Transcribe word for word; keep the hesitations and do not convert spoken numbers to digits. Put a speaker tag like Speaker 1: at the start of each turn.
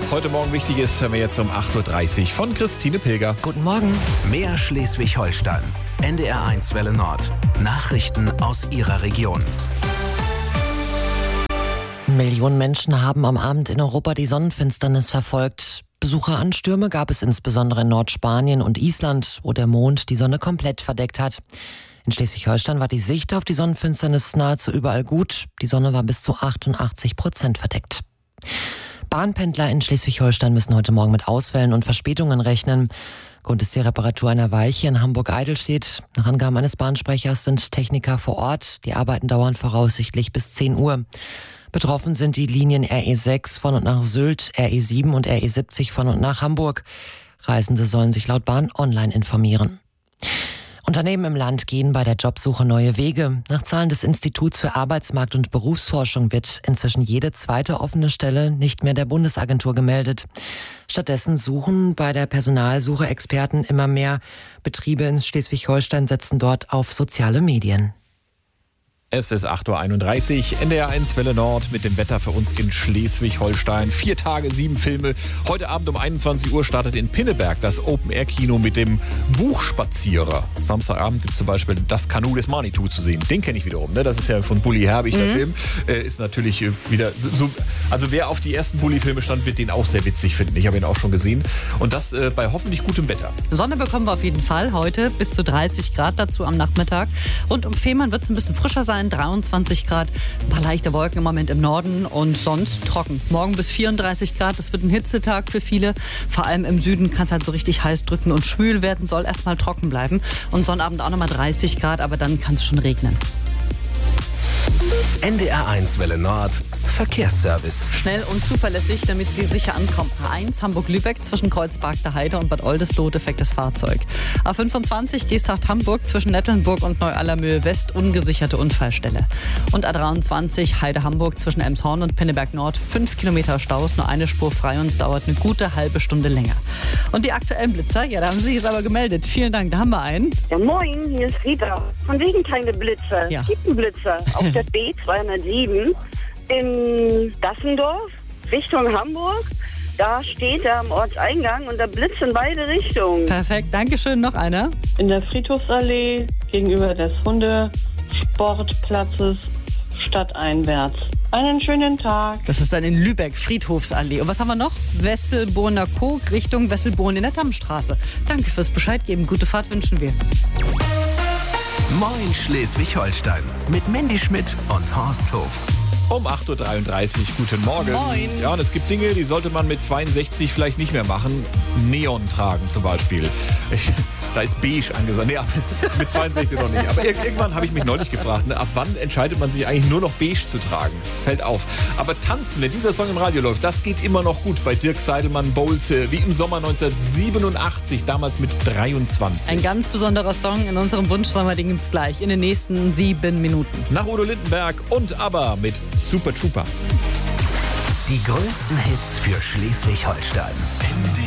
Speaker 1: Was heute Morgen wichtig ist, hören wir jetzt um acht Uhr dreißig von Christine Pilger.
Speaker 2: Guten Morgen.
Speaker 3: Mehr Schleswig-Holstein. N D R eins Welle Nord. Nachrichten aus Ihrer Region.
Speaker 2: Millionen Menschen haben am Abend in Europa die Sonnenfinsternis verfolgt. Besucheranstürme gab es insbesondere in Nordspanien und Island, wo der Mond die Sonne komplett verdeckt hat. In Schleswig-Holstein war die Sicht auf die Sonnenfinsternis nahezu überall gut. Die Sonne war bis zu achtundachtzig Prozent verdeckt. Bahnpendler in Schleswig-Holstein müssen heute Morgen mit Ausfällen und Verspätungen rechnen. Grund ist die Reparatur einer Weiche in Hamburg-Eidelstedt. Nach Angaben eines Bahnsprechers sind Techniker vor Ort. Die Arbeiten dauern voraussichtlich bis zehn Uhr. Betroffen sind die Linien R E sechs von und nach Sylt, R E sieben und R E siebzig von und nach Hamburg. Reisende sollen sich laut Bahn online informieren. Unternehmen im Land gehen bei der Jobsuche neue Wege. Nach Zahlen des Instituts für Arbeitsmarkt- und Berufsforschung wird inzwischen jede zweite offene Stelle nicht mehr der Bundesagentur gemeldet. Stattdessen suchen bei der Personalsuche Experten immer mehr. Betriebe in Schleswig-Holstein setzen dort auf soziale Medien.
Speaker 1: Es ist acht Uhr einunddreißig, N D R eins Welle Nord mit dem Wetter für uns in Schleswig-Holstein. Vier Tage, sieben Filme. Heute Abend um einundzwanzig Uhr startet in Pinneberg das Open-Air-Kino mit dem Buchspazierer. Samstagabend gibt es zum Beispiel Das Kanu des Manitou zu sehen. Den kenne ich wiederum, ne? Das ist ja von Bully Herbig, der mhm. Film. Äh, ist natürlich wieder so, also wer auf die ersten Bully-Filme stand, wird den auch sehr witzig finden. Ich habe ihn auch schon gesehen. Und das äh, bei hoffentlich gutem Wetter.
Speaker 4: Sonne bekommen wir auf jeden Fall heute, bis zu dreißig Grad dazu am Nachmittag. Rund um Fehmarn wird es ein bisschen frischer sein. dreiundzwanzig Grad, ein paar leichte Wolken im Moment im Norden und sonst trocken. Morgen bis vierunddreißig Grad, das wird ein Hitzetag für viele. Vor allem im Süden kann es halt so richtig heiß drücken und schwül werden, soll erstmal trocken bleiben. Und Sonnabend auch nochmal dreißig Grad, aber dann kann es schon regnen.
Speaker 3: N D R eins Welle Nord. Verkehrsservice.
Speaker 4: Schnell und zuverlässig, damit Sie sicher ankommen. A eins Hamburg-Lübeck zwischen Kreuzberg der Heide und Bad Oldesloe defektes Fahrzeug. A fünfundzwanzig Geesthacht-Hamburg zwischen Nettelnburg und Neu-Allermühl West ungesicherte Unfallstelle. Und A dreiundzwanzig Heide-Hamburg zwischen Elmshorn und Pinneberg Nord fünf Kilometer Staus, nur eine Spur frei und es dauert eine gute halbe Stunde länger. Und die aktuellen Blitzer, ja, da haben Sie sich jetzt aber gemeldet. Vielen Dank, da haben wir einen.
Speaker 5: Ja, moin, hier ist Rita. Von wegen keine Blitzer.
Speaker 4: Ja.
Speaker 5: Es gibt einen Blitzer auf der B zweihundertsieben. In Dassendorf, Richtung Hamburg. Da steht er am Ortseingang und da blitzt in beide Richtungen.
Speaker 4: Perfekt, danke schön. Noch einer.
Speaker 6: In der Friedhofsallee gegenüber des Hundesportplatzes stadteinwärts. Einen schönen Tag.
Speaker 4: Das ist dann in Lübeck, Friedhofsallee. Und was haben wir noch? Wesselbohner Kog Richtung Wesselbohn in der Dammstraße. Danke fürs Bescheid geben. Gute Fahrt wünschen wir.
Speaker 3: Moin Schleswig-Holstein mit Mandy Schmidt und Horst Hof.
Speaker 1: Um acht Uhr dreiunddreißig, guten Morgen.
Speaker 4: Moin.
Speaker 1: Ja, und es gibt Dinge, die sollte man mit zweiundsechzig vielleicht nicht mehr machen. Neon tragen zum Beispiel. Ich, da ist beige angesagt. Nee, mit zweiundsechzig noch nicht. Aber irgendwann habe ich mich neulich gefragt, ne, ab wann entscheidet man sich eigentlich nur noch beige zu tragen? Das fällt auf. Aber tanzen, wenn dieser Song im Radio läuft, das geht immer noch gut bei Dirk Seidelmann Bowles, wie im Sommer neunzehnhundertsiebenundachtzig, damals mit dreiundzwanzig.
Speaker 4: Ein ganz besonderer Song in unserem Wunschsommer, den gibt es gleich in den nächsten sieben Minuten.
Speaker 1: Nach Udo Lindenberg und ABBA mit Super Trooper.
Speaker 3: Die größten Hits für Schleswig-Holstein.